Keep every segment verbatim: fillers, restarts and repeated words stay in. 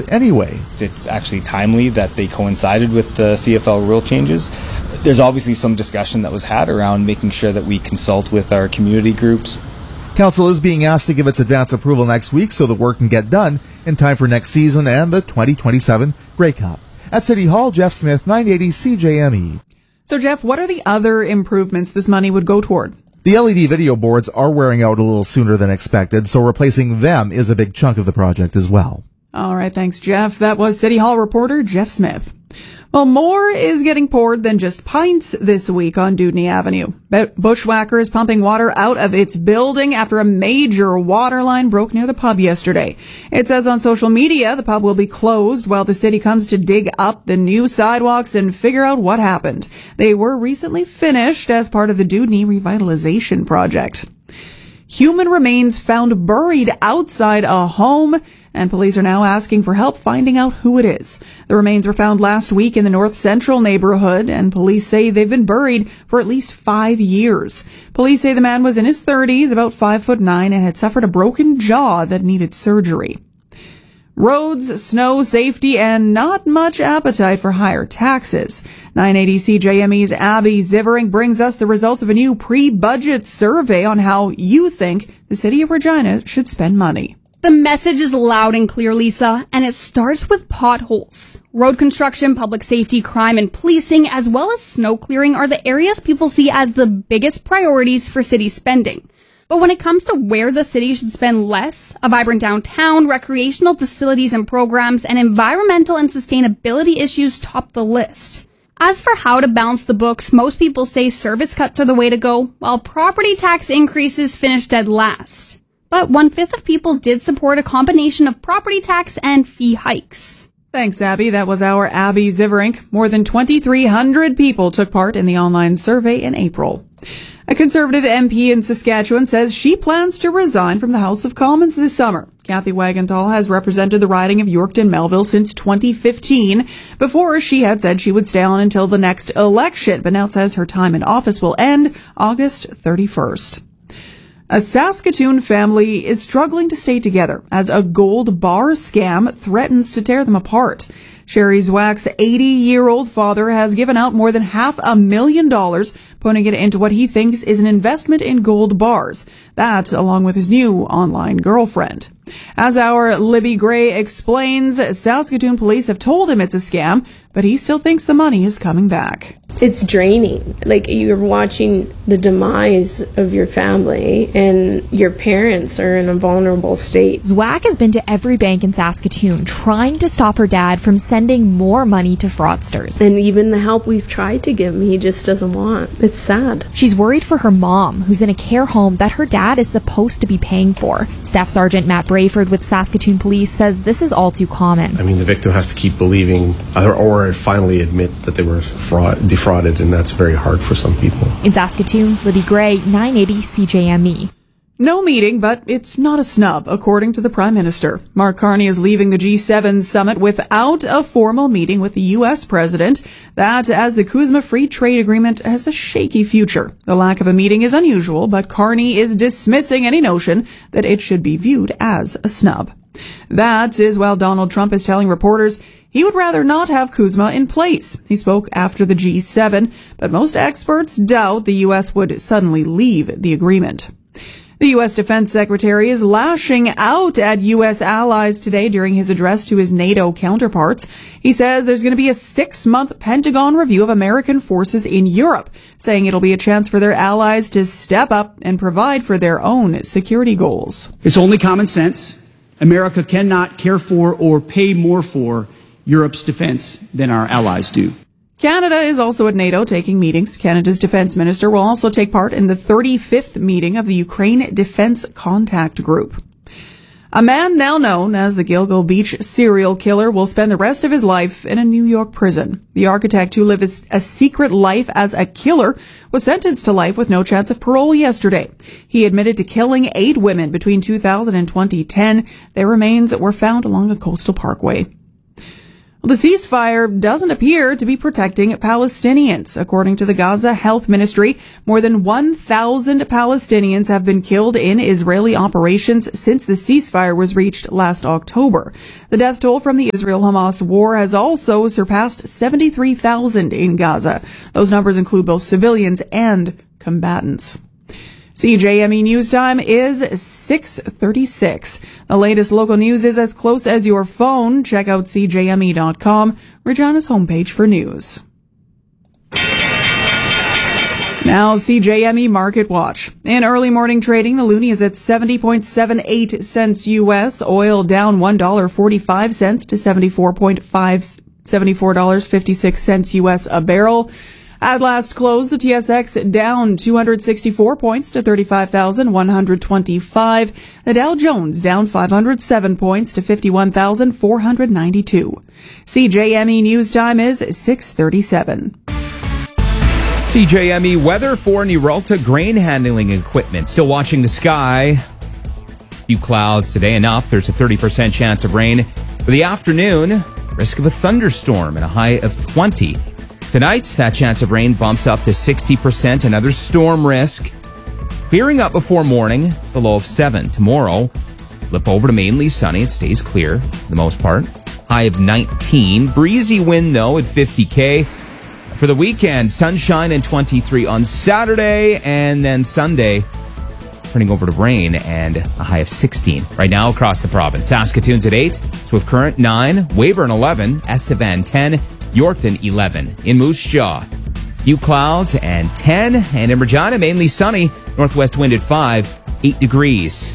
anyway. It's actually timely that they coincided with the C F L rule changes. There's obviously some discussion that was had around making sure that we consult with our community groups. Council is being asked to give its advance approval next week so the work can get done in time for next season and the twenty twenty-seven Grey Cup. At City Hall, Jeff Smith, nine eighty C J M E. So, Jeff, what are the other improvements this money would go toward? The L E D video boards are wearing out a little sooner than expected, so replacing them is a big chunk of the project as well. All right, thanks, Jeff. That was City Hall reporter Jeff Smith. Well, more is getting poured than just pints this week on Dewdney Avenue. Bushwhacker is pumping water out of its building after a major water line broke near the pub yesterday. It says on social media the pub will be closed while the city comes to dig up the new sidewalks and figure out what happened. They were recently finished as part of the Dewdney Revitalization Project. Human remains found buried outside a home, and police are now asking for help finding out who it is. The remains were found last week in the North Central neighborhood, and police say they've been buried for at least five years. Police say the man was in his thirties, about five foot nine, and had suffered a broken jaw that needed surgery. Roads, snow, safety, and not much appetite for higher taxes. nine eighty C J M E's Abby Zivering brings us the results of a new pre-budget survey on how you think the city of Regina should spend money. The message is loud and clear, Lisa, and it starts with potholes. Road construction, public safety, crime, and policing, as well as snow clearing, are the areas people see as the biggest priorities for city spending. But when it comes to where the city should spend less, a vibrant downtown, recreational facilities and programs, and environmental and sustainability issues top the list. As for how to balance the books, most people say service cuts are the way to go, while property tax increases finish dead last. But one-fifth of people did support a combination of property tax and fee hikes. Thanks, Abby. That was our Abby Ziverink. More than twenty-three hundred people took part in the online survey in April. A Conservative M P in Saskatchewan says she plans to resign from the House of Commons this summer. Kathy Wagenthal has represented the riding of Yorkton-Melville since twenty fifteen. Before, she had said she would stay on until the next election, but now it says her time in office will end August thirty-first. A Saskatoon family is struggling to stay together as a gold bar scam threatens to tear them apart. Sherry Zwack's eighty-year-old father has given out more than half a million dollars, putting it into what he thinks is an investment in gold bars. That, along with his new online girlfriend. As our Libby Gray explains, Saskatoon police have told him it's a scam, but he still thinks the money is coming back. It's draining. Like, you're watching the demise of your family, and your parents are in a vulnerable state. Zwack has been to every bank in Saskatoon trying to stop her dad from sending more money to fraudsters. And even the help we've tried to give him, he just doesn't want. It's sad. She's worried for her mom, who's in a care home that her dad is supposed to be paying for. Staff Sergeant Matt Brayford with Saskatoon Police says this is all too common. I mean, the victim has to keep believing or, or finally admit that they were fraud, defrauded, and that's very hard for some people. In Saskatoon, Libby Gray, nine eighty C J M E. No meeting, but it's not a snub, according to the Prime Minister. Mark Carney is leaving the G seven summit without a formal meeting with the U S president. That, as the CUSMA Free Trade Agreement has a shaky future. The lack of a meeting is unusual, but Carney is dismissing any notion that it should be viewed as a snub. That is while Donald Trump is telling reporters he would rather not have CUSMA in place. He spoke after the G seven, but most experts doubt the U S would suddenly leave the agreement. The U S Defense Secretary is lashing out at U S allies today during his address to his NATO counterparts. He says there's going to be a six-month Pentagon review of American forces in Europe, saying it'll be a chance for their allies to step up and provide for their own security goals. It's only common sense. America cannot care for or pay more for Europe's defense than our allies do. Canada is also at NATO taking meetings. Canada's defense minister will also take part in the thirty-fifth meeting of the Ukraine Defense Contact Group. A man now known as the Gilgo Beach serial killer will spend the rest of his life in a New York prison. The architect who lived a secret life as a killer was sentenced to life with no chance of parole yesterday. He admitted to killing eight women between two thousand and twenty ten. Their remains were found along a coastal parkway. Well, the ceasefire doesn't appear to be protecting Palestinians. According to the Gaza Health Ministry, more than one thousand Palestinians have been killed in Israeli operations since the ceasefire was reached last October. The death toll from the Israel-Hamas war has also surpassed seventy-three thousand in Gaza. Those numbers include both civilians and combatants. C J M E News Time is six thirty-six. The latest local news is as close as your phone. Check out C J M E dot com, Regina's homepage for news. Now, C J M E Market Watch. In early morning trading, the loonie is at seventy point seven eight cents U S. Oil down one dollar and forty-five cents to seventy-four point five, seventy-four dollars and fifty-six cents U S a barrel. At last close, the T S X down two hundred sixty-four points to thirty-five thousand one hundred twenty-five. The Dow Jones down five hundred seven points to fifty-one thousand four hundred ninety-two. C J M E News Time is six thirty-seven. C J M E weather for Neralta grain handling equipment. Still watching the sky. Few clouds today, enough. There's a thirty percent chance of rain. For the afternoon, risk of a thunderstorm and a high of twenty. Tonight, that chance of rain bumps up to sixty percent. Another storm risk. Clearing up before morning, the low of seven. Tomorrow, flip over to mainly sunny. It stays clear for the most part. High of nineteen. Breezy wind, though, at fifty K. For the weekend, sunshine and twenty-three on Saturday, and then Sunday, turning over to rain and a high of sixteen. Right now across the province. Saskatoon's at eight. Swift Current, nine. Weyburn, eleven. Estevan, ten. Yorkton, eleven. In Moose Jaw, few clouds and ten. And in Regina, mainly sunny. Northwest wind at five, eight degrees.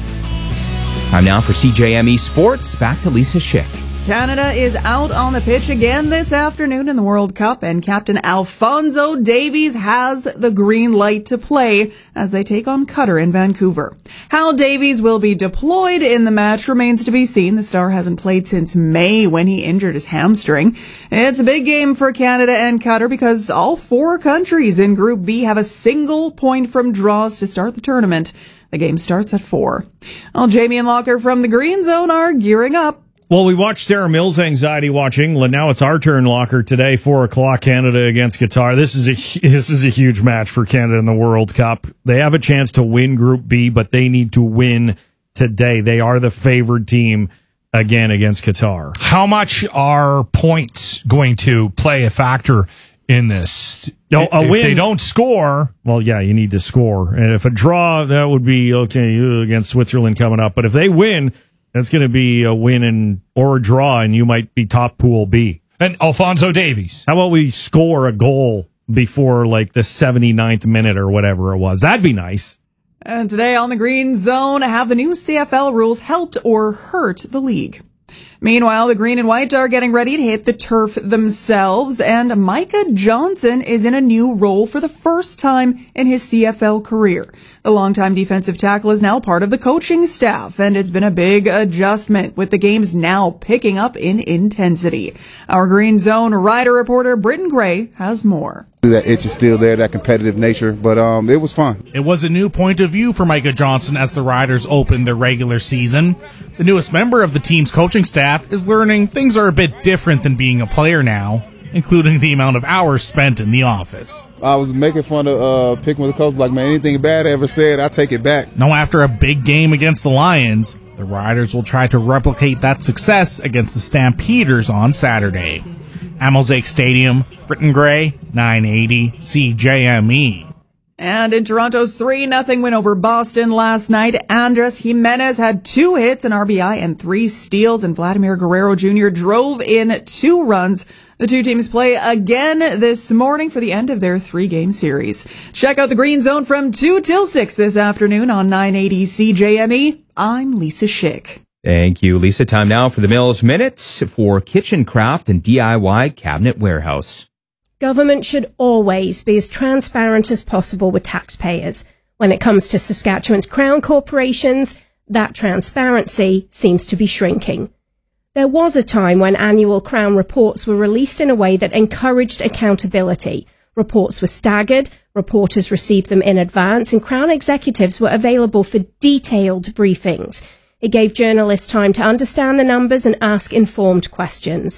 Time now for C J M E Sports. Back to Lisa Schick. Canada is out on the pitch again this afternoon in the World Cup, and Captain Alphonso Davies has the green light to play as they take on Qatar in Vancouver. How Davies will be deployed in the match remains to be seen. The star hasn't played since May when he injured his hamstring. It's a big game for Canada and Qatar because all four countries in Group B have a single point from draws to start the tournament. The game starts at four. Well, Jamie and Locker from the Green Zone are gearing up. Well, we watched Sarah Mills anxiety watching. Now it's our turn, Locker. Today, four o'clock, Canada against Qatar. This is a this is a huge match for Canada in the World Cup. They have a chance to win Group B, but they need to win today. They are the favored team again against Qatar. How much are points going to play a factor in this? No, a if win. they don't score, well, yeah, you need to score. And if a draw, that would be okay uh, against Switzerland coming up. But if they win, that's going to be a win and or a draw, and you might be top Pool B. And Alphonso Davies. How about we score a goal before like the seventy-ninth minute or whatever it was? That'd be nice. And today on the Green Zone, have the new C F L rules helped or hurt the league? Meanwhile, the Green and White are getting ready to hit the turf themselves, and Micah Johnson is in a new role for the first time in his C F L career. The longtime defensive tackle is now part of the coaching staff, and it's been a big adjustment, with the games now picking up in intensity. Our Green Zone rider reporter Britton Gray has more. That itch is still there, that competitive nature, but um, it was fun. It was a new point of view for Micah Johnson as the Riders opened their regular season. The newest member of the team's coaching staff is learning things are a bit different than being a player now, including the amount of hours spent in the office. I was making fun of uh, picking with the coach, like, man, anything bad I ever said, I take it back. Now, after a big game against the Lions, the Riders will try to replicate that success against the Stampeders on Saturday. At Mosaic Stadium, Britton Gray, nine eighty C J M E. And in Toronto's three nothing win over Boston last night, Andres Jimenez had two hits, an R B I, and three steals, and Vladimir Guerrero Junior drove in two runs. The two teams play again this morning for the end of their three-game series. Check out the Green Zone from two till six this afternoon on nine eighty C J M E. I'm Lisa Schick. Thank you, Lisa. Time now for the Mills Minutes for Kitchen Craft and D I Y Cabinet Warehouse. Government should always be as transparent as possible with taxpayers. When it comes to Saskatchewan's Crown corporations, that transparency seems to be shrinking. There was a time when annual Crown reports were released in a way that encouraged accountability. Reports were staggered, reporters received them in advance, and Crown executives were available for detailed briefings. It gave journalists time to understand the numbers and ask informed questions.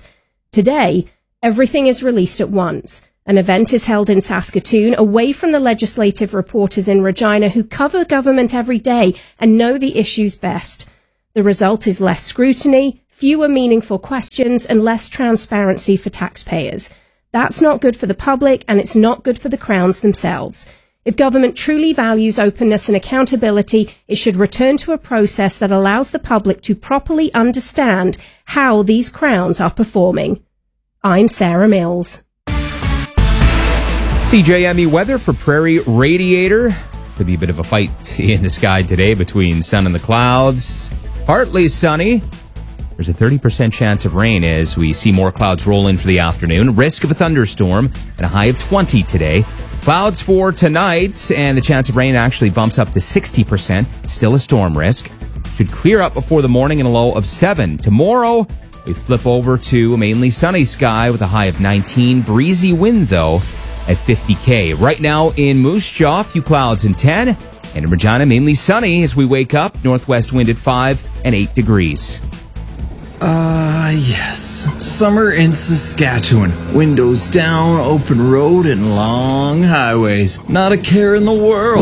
Today, everything is released at once. An event is held in Saskatoon, away from the legislative reporters in Regina who cover government every day and know the issues best. The result is less scrutiny, fewer meaningful questions, and less transparency for taxpayers. That's not good for the public, and it's not good for the crowns themselves. If government truly values openness and accountability, it should return to a process that allows the public to properly understand how these crowns are performing. I'm Sarah Mills. C J M E weather for Prairie Radiator. Could be a bit of a fight in the sky today between sun and the clouds. Partly sunny. There's a thirty percent chance of rain as we see more clouds roll in for the afternoon. Risk of a thunderstorm and a high of twenty today. Clouds for tonight, and the chance of rain actually bumps up to sixty percent. Still a storm risk. Should clear up before the morning and a low of seven. Tomorrow, we flip over to a mainly sunny sky with a high of nineteen. Breezy wind, though, at fifty K. Right now in Moose Jaw, few clouds and ten. And in Regina, mainly sunny as we wake up. Northwest wind at five and eight degrees. Ah, uh, yes. Summer in Saskatchewan. Windows down, open road, and long highways. Not a care in the world.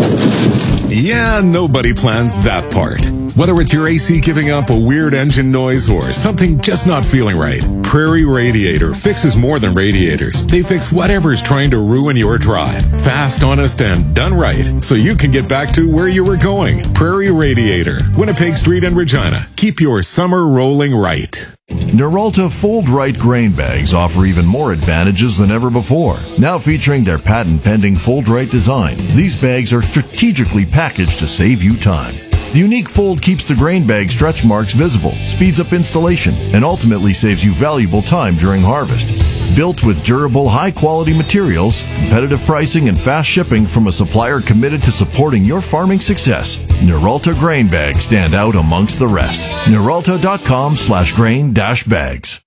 Yeah, nobody plans that part. Whether it's your A C giving up a weird engine noise or something just not feeling right, Prairie Radiator fixes more than radiators. They fix whatever's trying to ruin your drive. Fast, honest, and done right, so you can get back to where you were going. Prairie Radiator, Winnipeg Street in Regina. Keep your summer rolling right. Noralta Fold Right grain bags offer even more advantages than ever before. Now featuring their patent-pending Fold Right design, these bags are strategically packaged to save you time. The unique fold keeps the grain bag stretch marks visible, speeds up installation, and ultimately saves you valuable time during harvest. Built with durable, high-quality materials, competitive pricing, and fast shipping from a supplier committed to supporting your farming success, Noralta grain bags stand out amongst the rest. Noralta.com slash grain dash bags.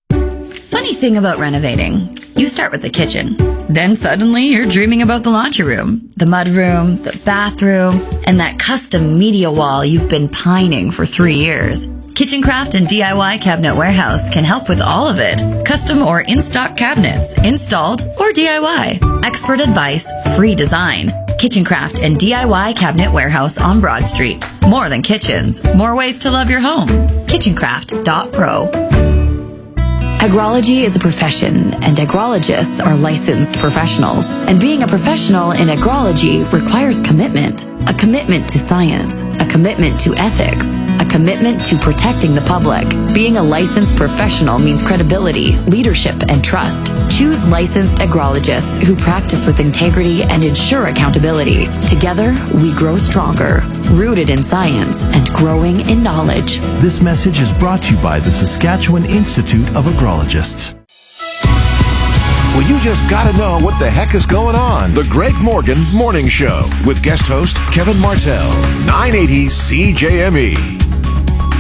Funny thing about renovating. You start with the kitchen. Then suddenly you're dreaming about the laundry room, the mudroom, the bathroom, and that custom media wall you've been pining for three years. KitchenCraft and D I Y Cabinet Warehouse can help with all of it. Custom or in-stock cabinets, installed or D I Y. Expert advice, free design. KitchenCraft and D I Y Cabinet Warehouse on Broad Street. More than kitchens, more ways to love your home. kitchencraft dot pro. Agrology is a profession, and agrologists are licensed professionals. And being a professional in agrology requires commitment. A commitment to science, a commitment to ethics, a commitment to protecting the public. Being a licensed professional means credibility, leadership, and trust. Choose licensed agrologists who practice with integrity and ensure accountability. Together, we grow stronger, rooted in science and growing in knowledge. This message is brought to you by the Saskatchewan Institute of Agrologists. Well, you just gotta know what the heck is going on. The Greg Morgan Morning Show with guest host Kevin Martell. nine eighty C J M E.